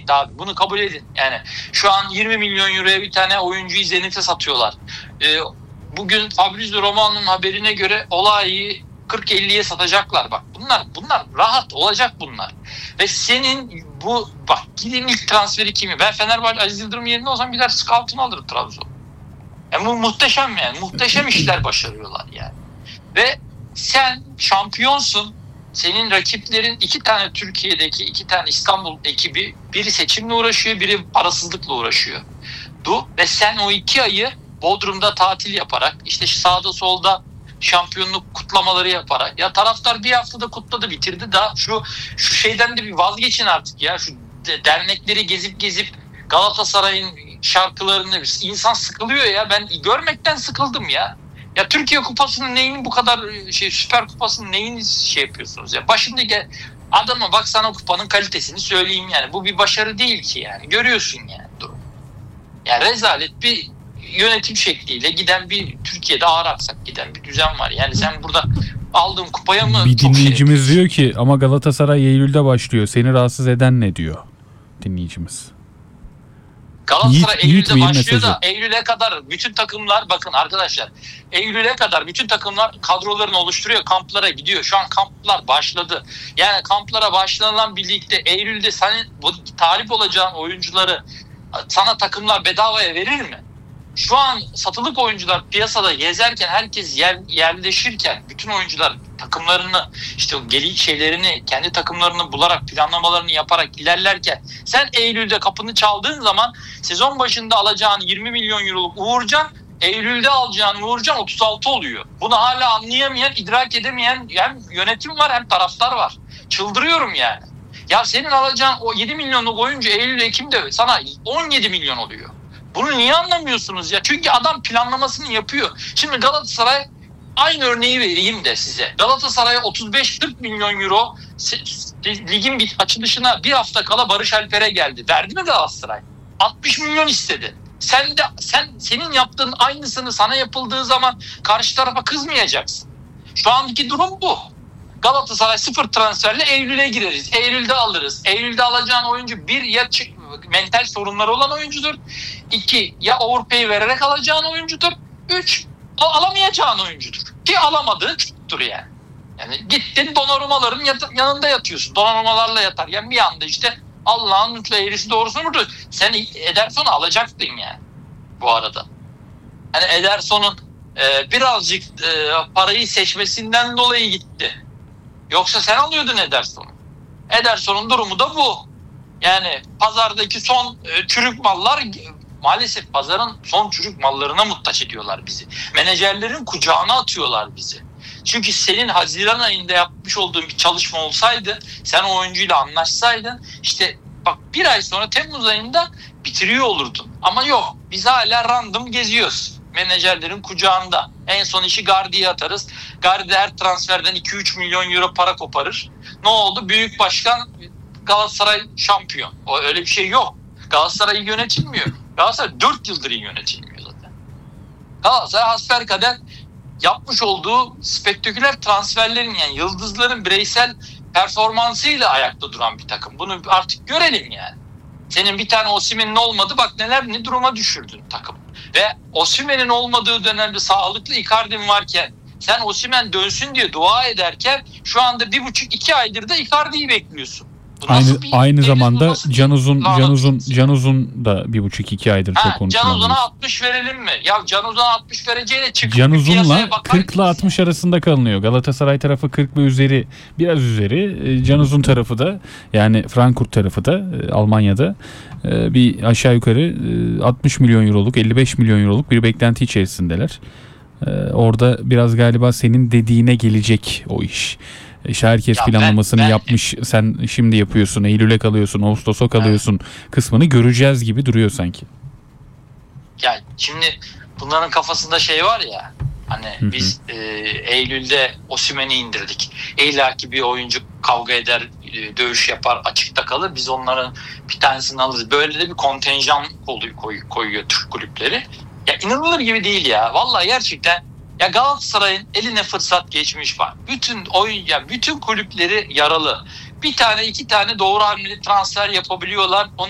gitti abi. Bunu kabul edin. Yani şu an 20 milyon euroya bir tane oyuncuyu Zenit'e satıyorlar. Bugün Fabrizio Romano'nun haberine göre Olai'yi 40-50'ye satacaklar bak. Bunlar rahat olacak bunlar. Ve senin bu bak gidin ilk transferi kimi? Ben Fenerbahçe Aziz Yıldırım yerinde olsam gider scout'unu alırım Trabzon. Yani bu muhteşem yani. Muhteşem işler başarıyorlar yani. Ve sen şampiyonsun. Senin rakiplerin Türkiye'deki iki tane İstanbul ekibi, biri seçimle uğraşıyor, biri parasızlıkla uğraşıyor. Ve sen o 2 ayı Bodrum'da tatil yaparak, işte sağda solda şampiyonluk kutlamaları yaparak, ya taraftar bir haftada kutladı bitirdi da şu şeyden de bir vazgeçin artık ya, şu dernekleri gezip Galatasaray'ın şarkılarını, insan sıkılıyor ya, ben görmekten sıkıldım ya. Ya Türkiye Kupası'nın neyini bu kadar Süper Kupası'nın neyini yapıyorsunuz ya? Başındaki adama bak, sana kupanın kalitesini söyleyeyim yani. Bu bir başarı değil ki yani. Görüyorsun yani durum. Yani rezalet bir yönetim şekliyle giden bir, Türkiye'de ağırarsak giden bir düzen var. Yani sen burada aldığın kupaya mı bir dinleyicimiz diyor ki ama Galatasaray Eylül'de başlıyor. Seni rahatsız eden ne diyor dinleyicimiz? Galatasaray Eylül'de başlıyor da Eylül'e kadar bütün takımlar, bakın arkadaşlar, Eylül'e kadar bütün takımlar kadrolarını oluşturuyor, kamplara gidiyor. Şu an kamplar başladı. Yani kamplara başlanılan birlikte Eylül'de senin bu talip olacağın oyuncuları sana takımlar bedavaya verir mi? Şu an satılık oyuncular piyasada gezerken, herkes yerleşirken, bütün oyuncular takımlarını, işte o gelik şeylerini, kendi takımlarını bularak, planlamalarını yaparak ilerlerken, sen Eylül'de kapını çaldığın zaman sezon başında alacağın 20 milyon euroluk Uğurcan, Eylül'de alacağın Uğurcan 36 oluyor. Bunu hala anlayamayan, idrak edemeyen hem yönetim var hem taraftar var. Çıldırıyorum yani. Ya senin alacağın o 7 milyonluk oyuncu Eylül Ekim'de sana 17 milyon oluyor. Bunu niye anlamıyorsunuz ya? Çünkü adam planlamasını yapıyor. Şimdi Galatasaray, aynı örneği vereyim de size. Galatasaray 35-40 milyon euro ligin açılışına bir hafta kala Barış Alper'e geldi. Verdi mi Galatasaray? 60 milyon istedi. Senin yaptığın aynısını sana yapıldığı zaman karşı tarafa kızmayacaksın. Şu andaki durum bu. Galatasaray 0 transferle Eylül'e gireriz. Eylül'de alırız. Eylül'de alacağın oyuncu bir, ya mental sorunları olan oyuncudur. 2, ya overpay vererek alacağın oyuncudur. 3, o alamayacağın oyuncudur. Ki alamadığı çoktur yani. Yani gittin Donnarummaların yanında yatıyorsun. Donnarummalarla yatar. Yani bir anda işte Allah'ın lütfu eğrisi doğrusunu vurdu. Sen Ederson'u alacaktın yani bu arada. Yani Ederson'un birazcık parayı seçmesinden dolayı gitti. Yoksa sen alıyordun Ederson'u. Ederson'un durumu da bu. Yani pazardaki son çürük mallar, maalesef pazarın son çürük mallarına muhtaç ediyorlar bizi. Menajerlerin kucağına atıyorlar bizi. Çünkü senin Haziran ayında yapmış olduğun bir çalışma olsaydı, sen o oyuncuyla anlaşsaydın, işte bak bir ay sonra Temmuz ayında bitiriyor olurdun. Ama yok, biz hala random geziyoruz. Menajerlerin kucağında. En son işi Gardi'ye atarız. Gardi her transferden 2-3 milyon euro para koparır. Ne oldu? Büyük başkan, Galatasaray şampiyon. Öyle bir şey yok. Galatasaray yönetilmiyor. Galatasaray 4 yıldır yönetilmiyor zaten. Galatasaray hasbelkader yapmış olduğu spektaküler transferlerin, yani yıldızların bireysel performansıyla ayakta duran bir takım. Bunu artık görelim yani. Senin bir tane Osimhen'in olmadı, bak ne duruma düşürdün takım. Ve Osimhen'in olmadığı dönemde sağlıklı Icardi'm varken, sen Osimhen dönsün diye dua ederken, şu anda 1,5-2 aydır da Icardi'yi bekliyorsun. Aynı zamanda Can Uzun da 1,5-2 aydır çok konuşulan. Can Uzun'a 60 verelim mi? Ya Can Uzun'a 60 vereceğine çıkıp Can Uzun'la 40 ile 60 arasında kalınıyor. Galatasaray tarafı 40 ve üzeri, biraz üzeri. Can Uzun tarafı da, yani Frankfurt tarafı da Almanya'da bir aşağı yukarı 60 milyon euroluk, 55 milyon euroluk bir beklenti içerisindeler. Orada biraz galiba senin dediğine gelecek o iş. İşte herkes planlamasını yapmış. Sen şimdi yapıyorsun. Eylül'e kalıyorsun. Ağustos'a kalıyorsun. Kısmını göreceğiz gibi duruyor sanki. Ya şimdi bunların kafasında şey var ya. Hani biz Eylül'de Osimhen'i indirdik. İllaki bir oyuncu kavga eder, dövüş yapar, açıkta kalır. Biz onların bir tanesini alırız. Böyle de bir kontenjan koyuyor Türk kulüpleri. Ya inanılır gibi değil ya. Vallahi gerçekten. Ya Galatasaray'ın eline fırsat geçmiş var. Bütün kulüpleri yaralı. Bir tane 2 tane doğru hamleli transfer yapabiliyorlar.